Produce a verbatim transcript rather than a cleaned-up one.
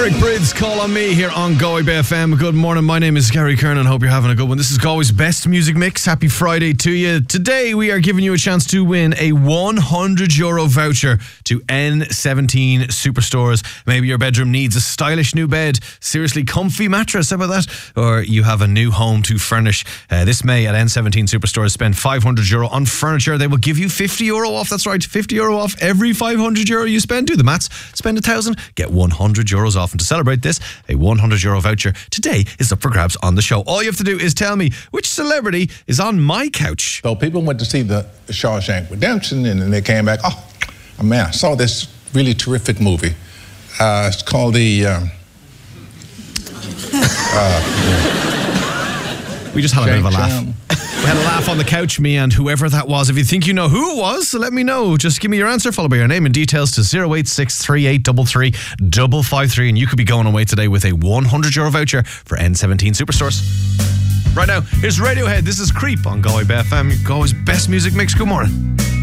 Eric Brid's Call on Me here on Galway Bay F M. Good morning, my name is Gary Kernan. Hope you're having a good one. This is Galway's best music mix. Happy Friday to you. Today we are giving you a chance to win a one hundred euro voucher to N seventeen Superstores. Maybe your bedroom needs a stylish new bed, seriously comfy mattress, how about that? Or you have a new home to furnish. Uh, this May at N seventeen Superstores, spend five hundred euro on furniture. They will give you fifty euro off. That's right, fifty euro off every five hundred euro you spend. Do the maths. Spend a thousand, get one hundred euros off. And to celebrate this, a one hundred euro voucher today is up for grabs on the show. All you have to do is tell me which celebrity is on my couch. So people went to see the Shawshank Redemption, and then they came back, oh, oh man, I saw this really terrific movie. Uh, it's called the... Um, uh, we just had a bit of a laugh. Chan. We had a laugh on the couch, me and whoever that was. If you think you know who it was, let me know. Just give me your answer, followed by your name and details to zero eight six three eight three three five five three, and you could be going away today with a one hundred euro voucher for N seventeen Superstores. Right now, here's Radiohead. This is Creep on Galway Bay F M, Galway's best music mix. Good morning.